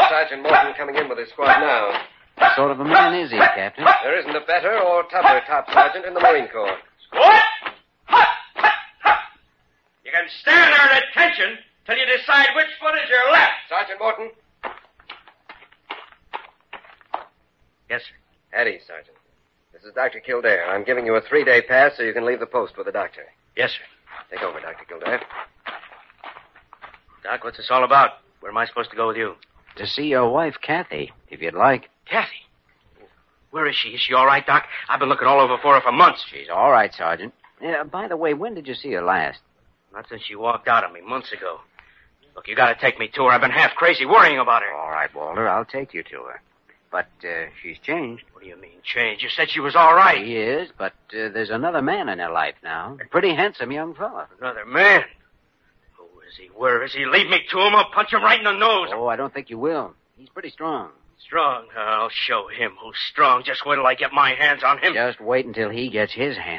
Sergeant Morton coming in with his squad now. What sort of a man is he, Captain? There isn't a better or tougher top sergeant in the Marine Corps. Squad! Hut! Hut! Hut! You can stand there at attention till you decide which foot is your left. Sergeant Morton. Yes, sir. Eddie, Sergeant. This is Dr. Kildare. I'm giving you a 3-day pass so you can leave the post with the doctor. Yes, sir. Take over, Dr. Kildare. Doc, what's this all about? Where am I supposed to go with you? To see your wife, Kathy, if you'd like. Kathy. Where is she? Is she all right, Doc? I've been looking all over for her for months. She's all right, Sergeant. By the way, when did you see her last? Not since she walked out on me months ago. Look, you gotta take me to her. I've been half crazy worrying about her. All right, Walter, I'll take you to her. But she's changed. What do you mean, change? You said she was all right. She is, but there's another man in her life now. A pretty handsome young fella. Another man? Who is he? Where is he? Lead me to him. I'll punch him right in the nose. Oh, I don't think you will. He's pretty strong. Strong? I'll show him who's strong. Just wait till I get my hands on him. Just wait until he gets his hands.